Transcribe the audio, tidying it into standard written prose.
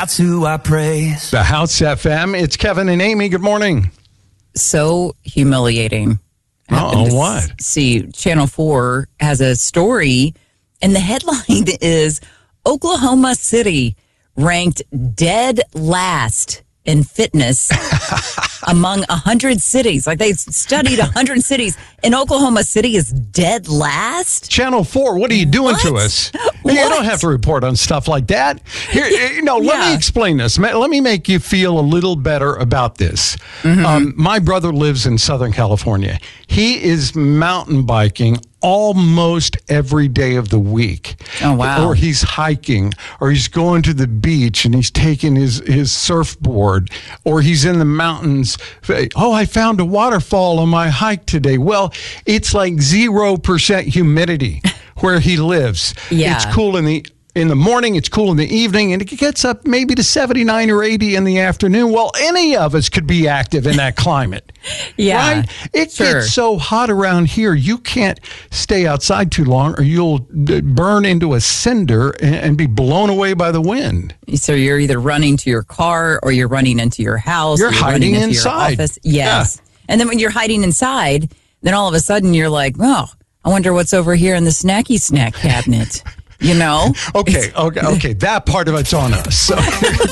That's who I praise. The House FM. It's Kevin and Amy. Good morning. So humiliating. What? See, Channel 4 has a story, and the headline is Oklahoma City ranked dead last in fitness among 100 cities. Like they studied 100 cities, and Oklahoma City is dead last? Channel 4, what are you doing to us? You don't have to report on stuff like that. Here, let me explain this. Let me make you feel a little better about this. My brother lives in Southern California. He is mountain biking almost every day of the week. Oh, wow. Or he's hiking, or he's going to the beach and he's taking his surfboard, or he's in the mountains. Oh, I found a waterfall on my hike today. Well, it's like 0% humidity where he lives. Yeah. It's cool in the morning, it's cool in the evening, and it gets up maybe to 79 or 80 in the afternoon. Well, any of us could be active in that climate. Yeah. Right? It gets so hot around here, you can't stay outside too long or you'll burn into a cinder and be blown away by the wind. So you're either running to your car or you're running into your house. You're hiding into inside. Your office. Yes. Yeah. And then when you're hiding inside, then all of a sudden you're like, oh, I wonder what's over here in the snacky snack cabinet. You know? Okay. That part of it's on us. So.